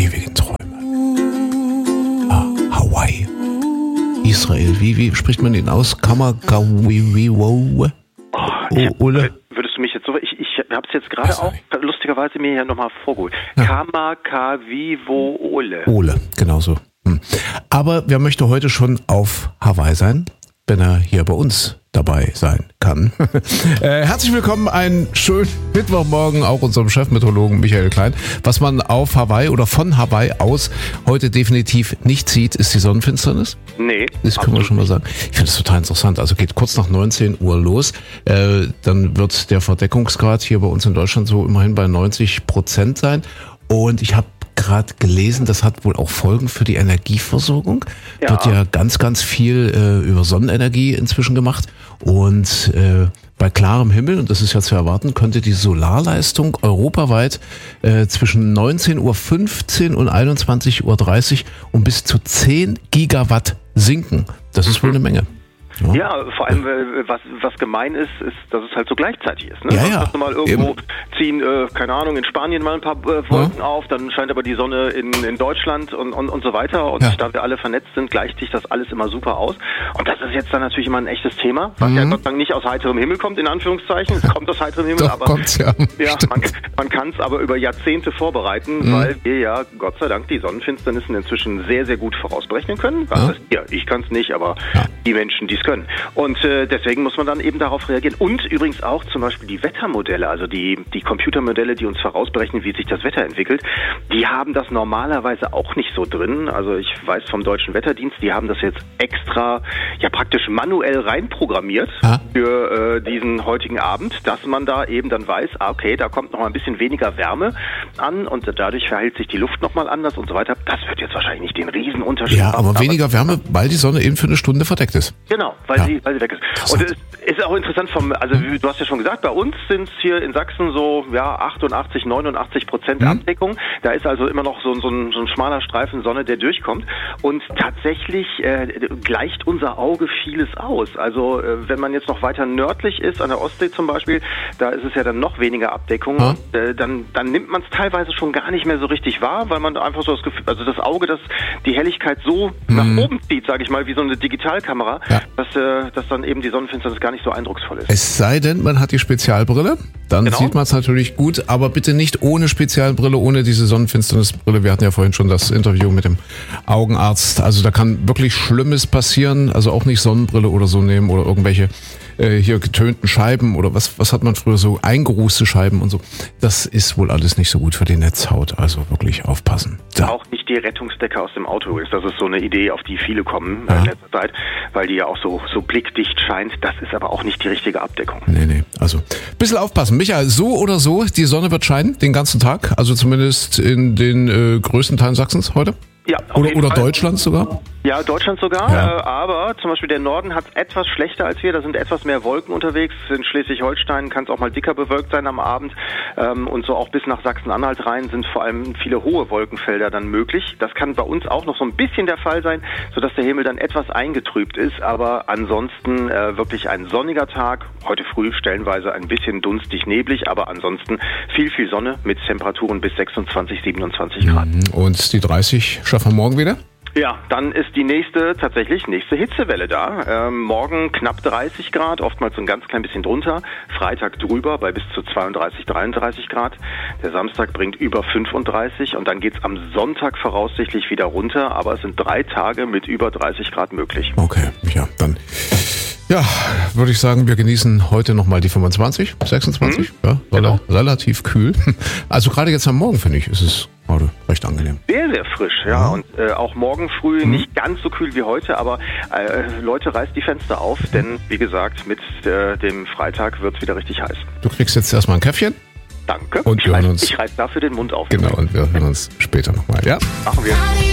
ewigen Träume. Hawaii. Israel. Wie spricht man ihn aus? Kamakawiwiwo? Würdest du mich jetzt so... Ich habe es jetzt gerade auch lustigerweise mir hier nochmal vorgeholt. Ja. Kamakawiwoole. Ole, genau so. Aber wer möchte heute schon auf Hawaii sein, wenn er hier bei uns dabei sein kann? Herzlich willkommen, einen schönen Mittwochmorgen, auch unserem Chefmeteorologen Michael Klein. Was man auf Hawaii oder von Hawaii aus heute definitiv nicht sieht, ist die Sonnenfinsternis. Nee. Das können wir schon mal sagen. Ich finde das total interessant. Also geht kurz nach 19 Uhr los. Dann wird der Verdeckungsgrad hier bei uns in Deutschland so immerhin bei 90% sein. Und ich habe gerade gelesen, das hat wohl auch Folgen für die Energieversorgung. Ja. Wird ja ganz, ganz viel über Sonnenenergie inzwischen gemacht. Und bei klarem Himmel, und das ist ja zu erwarten, könnte die Solarleistung europaweit zwischen 19.15 Uhr und 21.30 Uhr um bis zu 10 Gigawatt sinken. Das ist wohl eine Menge. Ja, vor allem, was gemein ist, dass es halt so gleichzeitig ist. Ne? Ja. Dass du mal irgendwo ziehen, keine Ahnung, in Spanien mal ein paar Wolken auf, dann scheint aber die Sonne in Deutschland und so weiter. Und da wir alle vernetzt sind, gleicht sich das alles immer super aus. Und das ist jetzt dann natürlich immer ein echtes Thema, was ja Gott sei Dank nicht aus heiterem Himmel kommt, in Anführungszeichen. Es kommt aus heiterem Himmel, aber man kann es aber über Jahrzehnte vorbereiten, weil wir ja Gott sei Dank die Sonnenfinsternissen inzwischen sehr, sehr gut vorausberechnen können. Ich kann es nicht, aber die Menschen, die es können. Und deswegen muss man dann eben darauf reagieren. Und übrigens auch zum Beispiel die Wettermodelle, also die Computermodelle, die uns vorausberechnen, wie sich das Wetter entwickelt, die haben das normalerweise auch nicht so drin. Also ich weiß vom Deutschen Wetterdienst, die haben das jetzt extra praktisch manuell reinprogrammiert für diesen heutigen Abend, dass man da eben dann weiß, okay, da kommt noch mal ein bisschen weniger Wärme an und dadurch verhält sich die Luft noch mal anders und so weiter. Das wird jetzt wahrscheinlich nicht den Riesenunterschied machen. Ja, aber weniger Wärme, weil die Sonne eben für eine Stunde verdeckt ist. Genau, weil sie weg ist. Und es ist auch interessant du hast ja schon gesagt, bei uns sind es hier in Sachsen so 88-89% Abdeckung. Da ist also immer noch so ein schmaler Streifen Sonne, der durchkommt. Und tatsächlich gleicht unser Auge vieles aus. Also wenn man jetzt noch weiter nördlich ist, an der Ostsee zum Beispiel, da ist es ja dann noch weniger Abdeckung. Und, dann nimmt man es teilweise schon gar nicht mehr so richtig wahr, weil man einfach so das Gefühl, also das Auge, das die Helligkeit so nach oben zieht, sage ich mal, wie so eine Digitalkamera, dass dann eben die Sonnenfinsternis gar nicht so eindrucksvoll ist. Es sei denn, man hat die Spezialbrille, dann sieht man es natürlich gut, aber bitte nicht ohne Spezialbrille, ohne diese Sonnenfinsternisbrille. Wir hatten ja vorhin schon das Interview mit dem Augenarzt. Also da kann wirklich Schlimmes passieren, also auch nicht Sonnenbrille oder so nehmen oder irgendwelche hier getönten Scheiben oder was hat man früher so, eingerußte Scheiben und so. Das ist wohl alles nicht so gut für die Netzhaut, also wirklich aufpassen. Da. Auch nicht die Rettungsdecke aus dem Auto ist. Das ist so eine Idee, auf die viele kommen in letzter Zeit, weil die ja auch so blickdicht scheint. Das ist aber auch nicht die richtige Abdeckung. Nee, also ein bisschen aufpassen. Michael, so oder so, die Sonne wird scheinen den ganzen Tag, also zumindest in den größten Teilen Sachsens heute? Ja, oder Deutschlands sogar? Ja, Deutschland sogar, aber zum Beispiel der Norden hat es etwas schlechter als wir, da sind etwas mehr Wolken unterwegs. In Schleswig-Holstein kann es auch mal dicker bewölkt sein am Abend und so auch bis nach Sachsen-Anhalt rein sind vor allem viele hohe Wolkenfelder dann möglich. Das kann bei uns auch noch so ein bisschen der Fall sein, sodass der Himmel dann etwas eingetrübt ist, aber ansonsten wirklich ein sonniger Tag. Heute früh stellenweise ein bisschen dunstig, neblig, aber ansonsten viel Sonne mit Temperaturen bis 26, 27 Grad. Und die 30 schaffen wir morgen wieder? Ja, dann ist die nächste Hitzewelle da. Morgen knapp 30 Grad, oftmals so ein ganz klein bisschen drunter. Freitag drüber bei bis zu 32, 33 Grad. Der Samstag bringt über 35 und dann geht's am Sonntag voraussichtlich wieder runter. Aber es sind 3 Tage mit über 30 Grad möglich. Okay, dann würde ich sagen, wir genießen heute nochmal die 25, 26. Relativ kühl. Also gerade jetzt am Morgen, finde ich, ist es recht angenehm. Sehr, sehr frisch, und auch morgen früh nicht ganz so kühl wie heute, aber Leute, reißt die Fenster auf, denn wie gesagt, mit dem Freitag wird es wieder richtig heiß. Du kriegst jetzt erstmal ein Käffchen. Danke. Und ich reiß dafür den Mund auf. Genau, und wir hören uns später nochmal, ja? Machen wir.